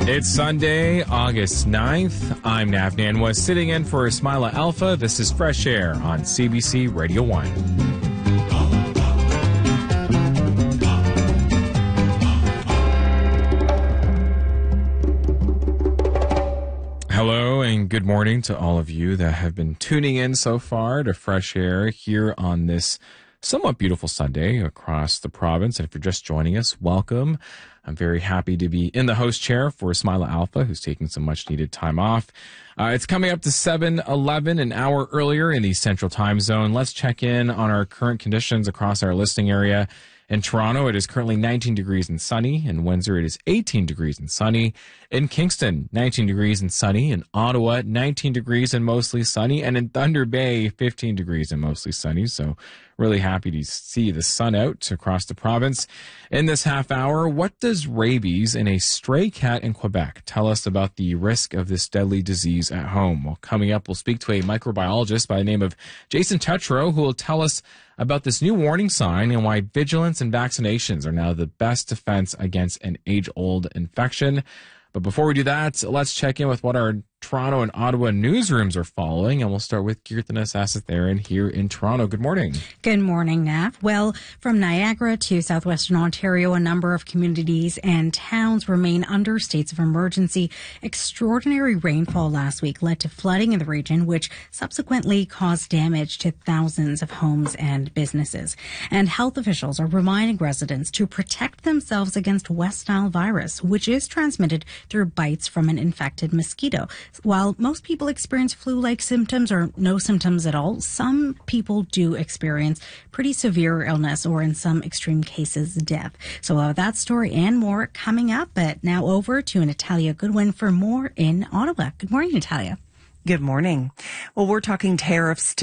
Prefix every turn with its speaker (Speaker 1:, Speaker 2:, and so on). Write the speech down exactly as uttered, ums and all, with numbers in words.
Speaker 1: It's Sunday, August ninth. I'm Nav Nanwa, sitting in for Ismaila Alpha. This is Fresh Air on C B C Radio one. Hello and good morning to all of you that have been tuning in so far to Fresh Air here on this somewhat beautiful Sunday across the province. And if you're just joining us, welcome. I'm very happy to be in the host chair for Ismaila Alpha, who's taking some much needed time off. Uh, it's coming up to seven eleven, an hour earlier in the Central Time Zone. Let's check in on our current conditions across our listening area. In Toronto, it is currently nineteen degrees and sunny. In Windsor, it is eighteen degrees and sunny. In Kingston, nineteen degrees and sunny. In Ottawa, nineteen degrees and mostly sunny. And in Thunder Bay, fifteen degrees and mostly sunny. So really happy to see the sun out across the province. In this half hour, what does rabies in a stray cat in Quebec tell us about the risk of this deadly disease at home? Well, coming up, we'll speak to a microbiologist by the name of Jason Tetreault, who will tell us about this new warning sign and why vigilance and vaccinations are now the best defense against an age-old infection. But before we do that, let's check in with what our Toronto and Ottawa newsrooms are following, and we'll start with Kirtana Sasatharan here in Toronto. Good morning.
Speaker 2: Good morning, Nav. Well, from Niagara to southwestern Ontario, a number of communities and towns remain under states of emergency. Extraordinary rainfall last week led to flooding in the region, which subsequently caused damage to thousands of homes and businesses. And health officials are reminding residents to protect themselves against West Nile virus, which is transmitted through bites from an infected mosquito. While most people experience flu-like symptoms or no symptoms at all, some people do experience pretty severe illness or, in some extreme cases, death. So uh, that story and more coming up. But now over to Natalia Goodwin for more in Ottawa. Good morning, Natalia.
Speaker 3: Good morning. Well, we're talking tariffs today.